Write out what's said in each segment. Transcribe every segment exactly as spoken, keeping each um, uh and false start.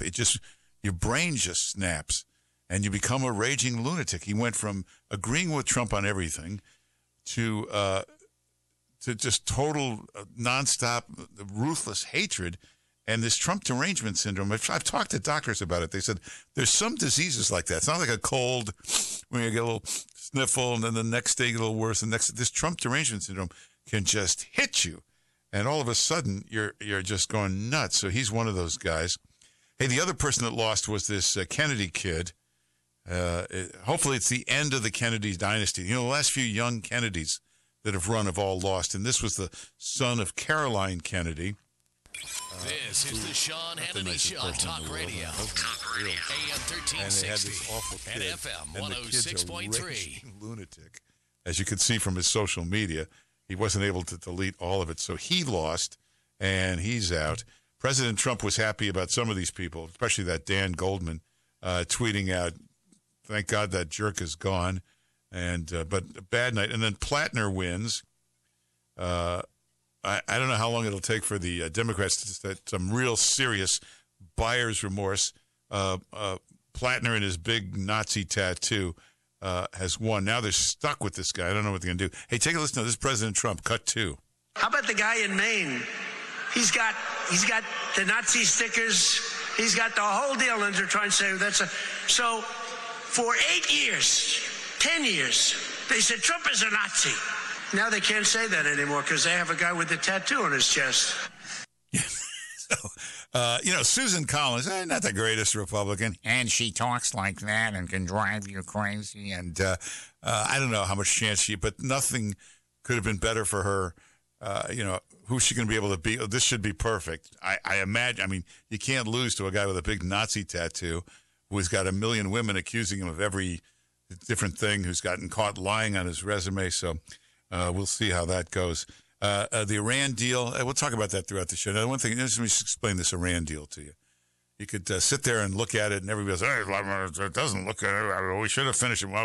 It just, your brain just snaps and you become a raging lunatic. He went from agreeing with Trump on everything to uh, to just total uh, nonstop, ruthless hatred. And this Trump derangement syndrome, I've, I've talked to doctors about it. They said there's some diseases like that. It's not like a cold when you get a little sniffle and then the next day you get a little worse. And next, this Trump derangement syndrome can just hit you. And all of a sudden, you're you're just going nuts. So he's one of those guys. Hey, the other person that lost was this uh, Kennedy kid. Uh, it, hopefully it's the end of the Kennedy dynasty. You know, the last few young Kennedys that have run have all lost. And this was the son of Caroline Kennedy. Uh, this is the Sean Hannity Show on Talk Radio. A M thirteen sixty and F M one oh six point three. Lunatic. As you can see from his social media, he wasn't able to delete all of it. So he lost, and he's out. President Trump was happy about some of these people, especially that Dan Goldman, uh, tweeting out, thank God that jerk is gone. And uh, but a bad night. And then Plattner wins. Uh I, I don't know how long it'll take for the uh, Democrats to set some real serious buyer's remorse. Uh, uh, Plattner and his big Nazi tattoo uh, has won. Now they're stuck with this guy. I don't know what they're going to do. Hey, take a listen to this President Trump, cut two. How about the guy in Maine? He's got he's got the Nazi stickers. He's got the whole deal, and they're trying to say that's a. So for eight years, ten years, they said Trump is a Nazi. Now they can't say that anymore because they have a guy with a tattoo on his chest. Yeah. so, uh, you know, Susan Collins, eh, not the greatest Republican, and she talks like that and can drive you crazy. And uh, uh, I don't know how much chance she, but nothing could have been better for her. Uh, you know, who's she going to be able to be? Oh, this should be perfect. I, I imagine, I mean, you can't lose to a guy with a big Nazi tattoo who's got a million women accusing him of every different thing, who's gotten caught lying on his resume. So, Uh, we'll see how that goes. Uh, uh, the Iran deal, uh, we'll talk about that throughout the show. Now, one thing, let me just explain this Iran deal to you. You could uh, sit there and look at it, and everybody goes, hey, it doesn't look good. We should have finished it. Well,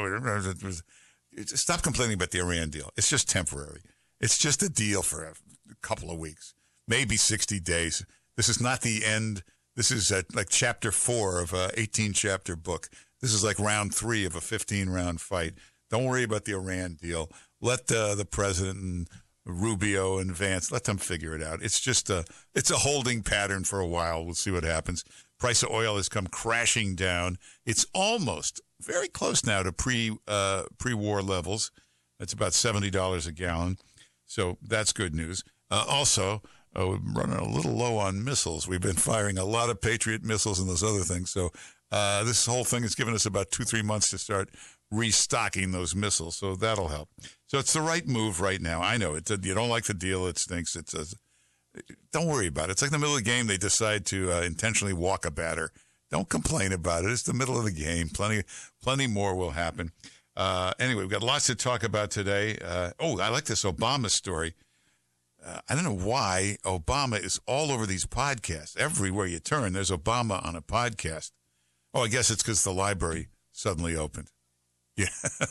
we stop complaining about the Iran deal. It's just temporary. It's just a deal for a couple of weeks, maybe sixty days. This is not the end. This is uh, like chapter four of an eighteen-chapter book. This is like round three of a fifteen-round fight. Don't worry about the Iran deal. Let uh, the president and Rubio and Vance, let them figure it out. It's just a, it's a holding pattern for a while. We'll see what happens. Price of oil has come crashing down. It's almost very close now to pre uh, pre-war levels. It's about seventy dollars a gallon. So that's good news. Uh, also, uh, we're running a little low on missiles. We've been firing a lot of Patriot missiles and those other things. So uh, this whole thing has given us about two, three months to start restocking those missiles, so that'll help. So it's the right move right now. I know it. You don't like the deal; it stinks. It's a, don't worry about it. It's like in the middle of the game, they decide to uh, intentionally walk a batter. Don't complain about it. It's the middle of the game. Plenty, plenty more will happen. Uh, anyway, we've got lots to talk about today. Uh, oh, I like this Obama story. Uh, I don't know why Obama is all over these podcasts. Everywhere you turn, there's Obama on a podcast. Oh, I guess it's because the library suddenly opened. Yeah.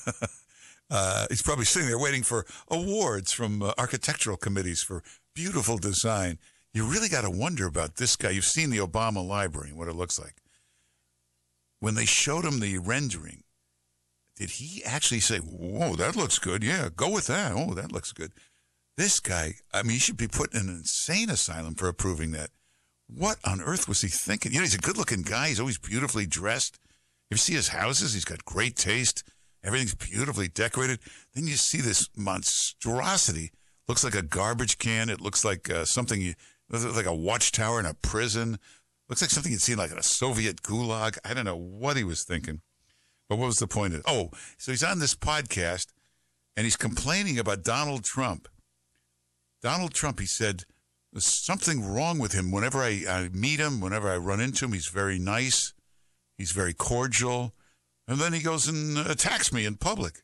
uh, he's probably sitting there waiting for awards from uh, architectural committees for beautiful design. You really got to wonder about this guy. You've seen the Obama library and what it looks like. When they showed him the rendering, did he actually say, whoa, that looks good? Yeah, go with that. Oh, that looks good. This guy, I mean, he should be put in an insane asylum for approving that. What on earth was he thinking? You know, he's a good-looking guy. He's always beautifully dressed. If you see his houses, he's got great taste. Everything's beautifully decorated. Then you see this monstrosity. Looks like a garbage can. It looks like uh, something, you, like a watchtower in a prison. Looks like something you'd see like in a Soviet gulag. I don't know what he was thinking. But what was the point of it? Oh, so he's on this podcast, and he's complaining about Donald Trump. Donald Trump, he said, there's something wrong with him. Whenever I, I meet him, whenever I run into him, he's very nice. He's very cordial. And then he goes and attacks me in public.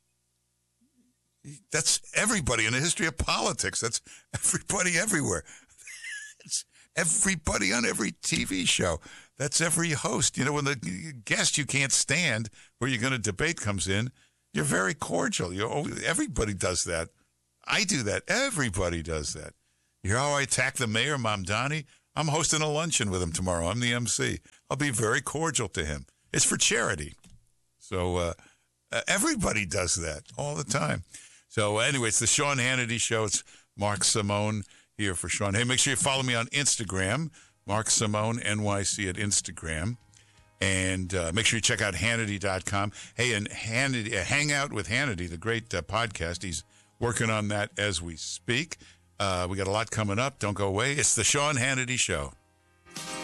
That's everybody in the history of politics. That's everybody everywhere. It's everybody on every T V show. That's every host. You know, when the guest you can't stand where you're going to debate comes in, you're very cordial. You everybody does that. I do that. Everybody does that. You hear how I attack the mayor, Mamdani? I'm hosting a luncheon with him tomorrow. I'm the M C. I'll be very cordial to him. It's for charity. So uh, uh, everybody does that all the time. So anyway, it's the Sean Hannity Show. It's Mark Simone here for Sean. Hey, make sure you follow me on Instagram, Mark Simone, N Y C at Instagram. And uh, make sure you check out Hannity dot com. Hey, and Hannity, uh, Hang Out with Hannity, the great uh, podcast. He's working on that as we speak. Uh, we got a lot coming up. Don't go away. It's the Sean Hannity Show.